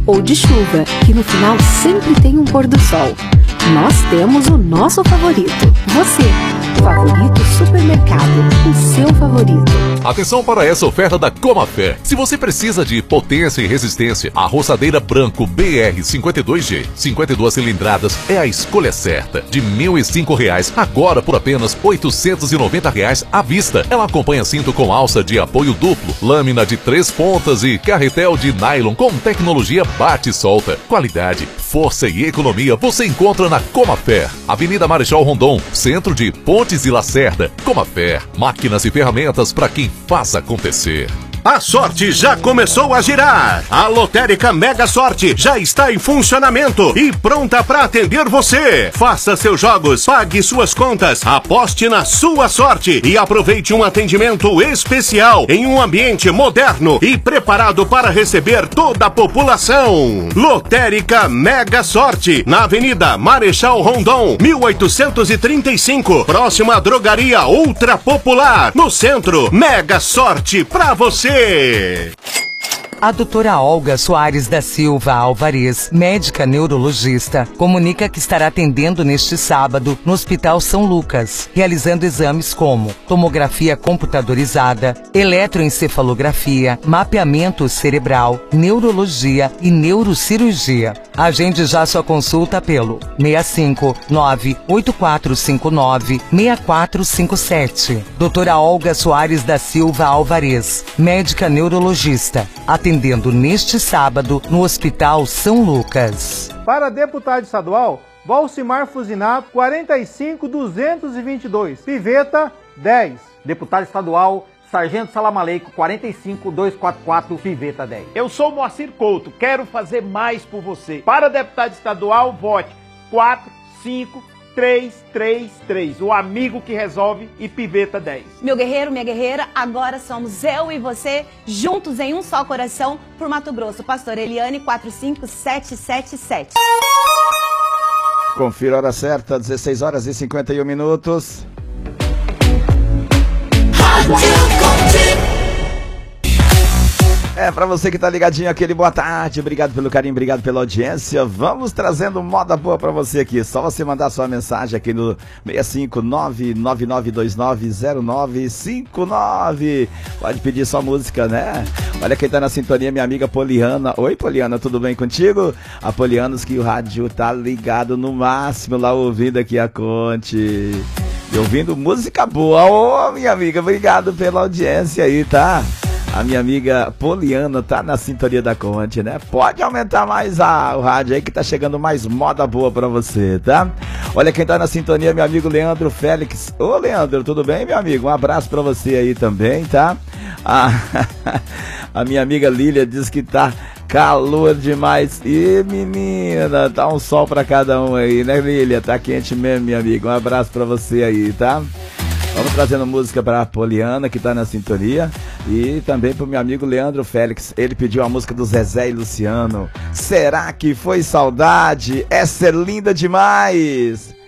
ou de chuva, que no final sempre tem um pôr do sol. Nós temos o nosso favorito. Você, Favorito Supermercado, o seu favorito. Atenção para essa oferta da Comafé. Se você precisa de potência e resistência, a roçadeira Branco BR-52G, 52 cilindradas, é a escolha certa. De R$ 1.005, agora por apenas R$ 890 à vista. Ela acompanha cinto com alça de apoio duplo, lâmina de 3 pontas e carretel de nylon com tecnologia bate-solta. Qualidade, força e economia você encontra na Comafé. Avenida Marechal Rondon, centro de Pontes e Lacerda. Comafé, máquinas e ferramentas para quem faz acontecer. A sorte já começou a girar. A lotérica Mega Sorte já está em funcionamento e pronta para atender você. Faça seus jogos, pague suas contas, aposte na sua sorte e aproveite um atendimento especial em um ambiente moderno e preparado para receber toda a população. Lotérica Mega Sorte, na Avenida Marechal Rondon, 1835, próxima à drogaria Ultra Popular, no centro. Mega Sorte pra você. A doutora Olga Soares da Silva Alvarez, médica neurologista, comunica que estará atendendo neste sábado no Hospital São Lucas, realizando exames como tomografia computadorizada, eletroencefalografia, mapeamento cerebral, neurologia e neurocirurgia. Agende já sua consulta pelo 65-98459-6457. Doutora Olga Soares da Silva Alvarez, médica neurologista, atendendo neste sábado no Hospital São Lucas. Para deputado estadual, Valcimar Fuzinato, 45222, Piveta, 10. Deputado estadual, Sargento Salamaleico, 45244, Piveta 10. Eu sou Moacir Couto, quero fazer mais por você. Para deputado estadual, vote 45333, o amigo que resolve, e Piveta 10. Meu guerreiro, minha guerreira, agora somos eu e você, juntos em um só coração, por Mato Grosso. Pastor Eliane, 45777. Confira a hora certa, 16 horas e 51 minutos. Pra você que tá ligadinho, aquele boa tarde, obrigado pelo carinho, obrigado pela audiência. Vamos trazendo moda boa pra você aqui, só você mandar sua mensagem aqui no 659-9929-0959. Pode pedir sua música, né? Olha quem tá na sintonia, minha amiga Poliana. Oi, Poliana, tudo bem contigo? A Polianos que o rádio tá ligado no máximo lá, ouvindo aqui a Conte e ouvindo música boa. Ô, minha amiga, obrigado pela audiência aí, tá? A minha amiga Poliana tá na sintonia da Conte, né? Pode aumentar mais o rádio aí que tá chegando mais moda boa pra você, tá? Olha quem tá na sintonia, meu amigo Leandro Félix. Ô, Leandro, tudo bem, meu amigo? Um abraço pra você aí também, tá? A minha amiga Lília diz que tá calor demais. E menina, tá um sol pra cada um aí, né, Lília? Tá quente mesmo, minha amiga. Um abraço pra você aí, tá? Vamos trazendo música pra Poliana, que tá na sintonia, e também pro meu amigo Leandro Félix. Ele pediu a música do Zezé e Luciano. Será que foi saudade? Essa é linda demais!